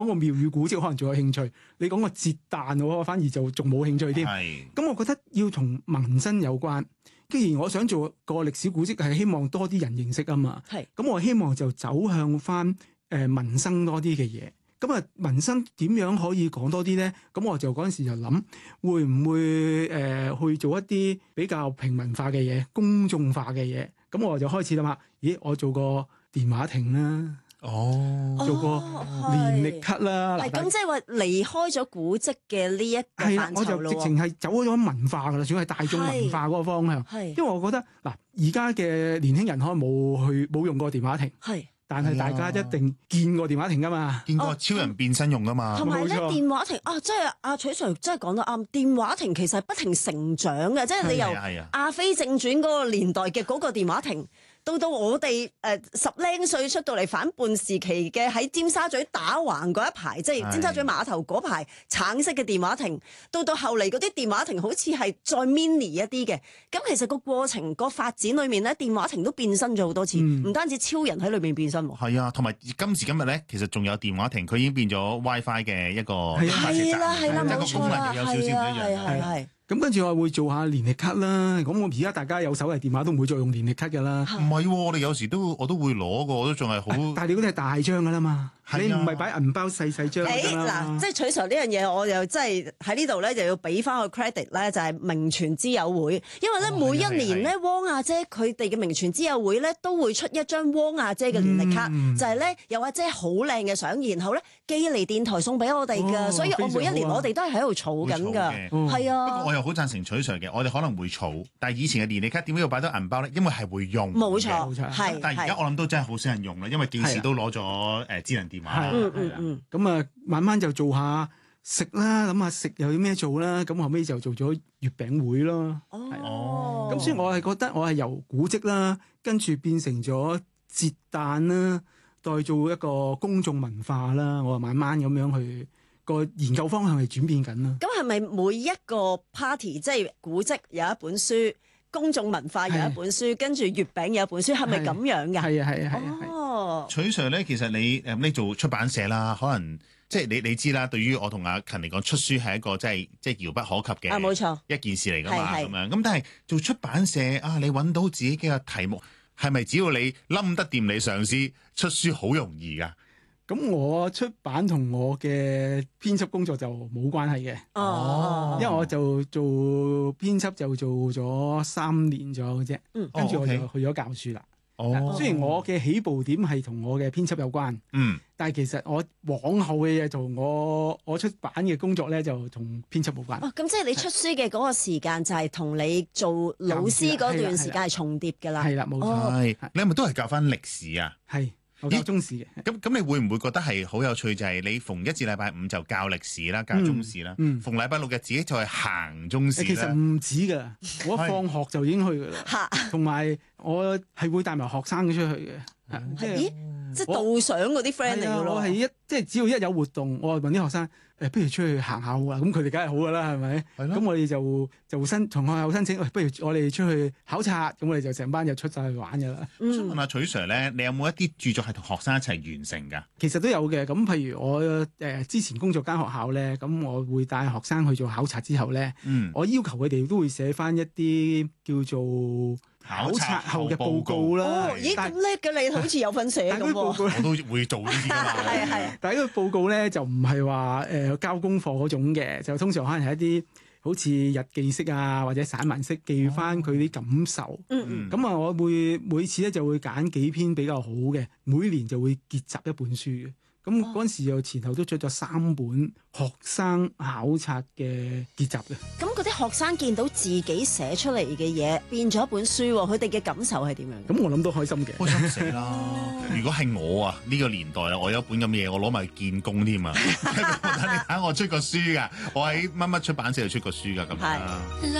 講個廟宇古蹟可能仲有興趣，你講個節誕我反而就仲冇興趣添。咁我覺得要同民生有關。既然我想做個歷史古蹟，係希望多啲人認識啊嘛。咁我希望就走向翻民生多啲嘅嘢。咁啊，民生點樣可以講多啲咧？咁我就嗰陣時就諗，會唔會去做一啲比較平民化嘅嘢、公眾化嘅嘢？咁我就開始諗下，咦，我做個電話亭啦。做個年歷卡啦。 咁即係話離開咗古蹟嘅呢一個範疇咯。 我就直情係走咗文化噶啦，算係大眾文化嗰個方向。因為我覺得嗱，而家嘅年輕人可能冇用過電話亭。但係大家一定見過電話亭噶嘛， 見過超人變身用噶嘛。 同埋咧，電話亭即係阿徐 Sir 真係講得啱。電話亭其實係不停成長嘅，即係你由阿飛正傳嗰個年代嘅嗰個電話亭，到我哋10零歲出到嚟反叛時期嘅喺尖沙咀打橫嗰一排，即係尖沙咀碼頭嗰排橙色嘅電話亭，到後嚟嗰啲電話亭好似係再 mini 一啲嘅。咁其實個過程個發展裏面咧，電話亭都變身咗好多次，唔單止超人喺裏面變身。 係啊，同埋今時今日咧，其實仲有電話亭，佢已經變咗 WiFi 嘅一個發射站， 係啦，冇錯啦， 有少少唔一樣。 係。 咁跟住我會做下年歷卡啦。咁我而家大家有手提電話都唔會再用年歷卡㗎啦。 唔係喎，我哋有時我都會攞㗎，我都仲係好。 但係你嗰啲係大張㗎啦嘛。你唔係擺銀包細張㗎啦。 嗱，即係取 Sir 呢樣嘢，我又真係喺呢度咧，就要俾翻個 credit 咧，就係銘傳之友會，因為咧每一年咧，汪阿姐佢哋嘅銘傳之友會咧都會出一張汪阿姐嘅年歷卡，就係咧有阿姐好靚嘅相，然後咧寄嚟電台送俾我哋㗎，所以我每一年我哋都係喺度儲緊㗎，係啊。 不過我又好贊成取 Sir嘅，我哋可能會儲，但係以前嘅年歷卡點解要擺到銀包咧？因為係會用。 冇錯，係。 但係而家我諗都真係好少人用啦，因為幾時都攞咗智能電話。 咁啊，慢慢就做下食啦，諗下食又要咩做啦，咁後尾就做咗月餅會咯。咁所以我係覺得我係由古蹟啦，跟住變成咗節誕啦，再做一個公眾文化啦，我慢慢咁樣去個研究方向係轉變緊啦。 咁係咪每一個 party 即係古蹟有一本書，公眾文化有一本書，跟住月餅有一本書，係咪咁樣㗎？ 係。 徐 Sir 咧，其實你做出版社啦，可能即係你知啦。對於我同阿勤嚟講，出書係一個即係遙不可及嘅冇錯一件事嚟㗎嘛。咁樣咁，但係做出版社你揾到自己嘅題目，係咪只要你冧得掂你上司，出書好容易㗎？ 咁我出版同我嘅編輯工作就冇關係嘅。因為我就做編輯就做咗3年左右嘅啫。跟住我就去咗教書啦。雖然我嘅起步點係同我嘅編輯有關，但係其實我往後嘅嘢同我出版嘅工作咧就同編輯冇關。 咁即係你出書嘅嗰個時間就係同你做老師嗰段時間係重疊㗎啦。 係啦，冇錯。 你係咪都係教翻歷史啊？ 係。我教中史嘅。 咁你會唔會覺得係好有趣？就係你逢1至禮拜5就教歷史啦，教中史啦。逢禮拜6日自己就係行中史啦。 其實唔止㗎，我放學就已經去㗎啦。同埋我係會帶埋學生出去嘅。 即係導賞嗰啲 friend 嚟㗎咯。 我係即係只要一有活動，我問啲學生不如出去行下好啊。咁佢哋梗係好㗎啦，係咪？咁我哋就同學校申請，不如我哋出去考察。咁我哋就成班就出晒去玩㗎啦。 想問下徐 Sir 咧，你有冇一啲著作係同學生一齊完成㗎？ 其實都有嘅。咁譬如我之前工作間學校咧，咁我會帶學生去做考察之後咧，我要求佢哋都會寫翻一啲叫做考察後嘅報告啦。 咦，咁叻嘅你好似有份寫咁喎。 我都會做呢啲㗎嘛。 係。 但係呢個報告咧就唔係話交功課嗰種嘅，就通常可能係一啲好似日記式啊或者散文式記翻佢啲感受。咁我會每次咧就會揀幾篇比較好嘅，每年就會結集一本書嘅。咁嗰陣時又前後都出咗3本學生考察嘅結集嘅。 咁嗰啲學生見到自己寫出嚟嘅嘢變咗一本書，佢哋嘅感受係點樣？ 咁我諗都開心嘅。 開心死啦！如果係我呢個年代我有一本咁嘅嘢，我攞埋去見工添啊！你睇我出過書㗎，我喺乜乜出版社度出過書㗎咁樣。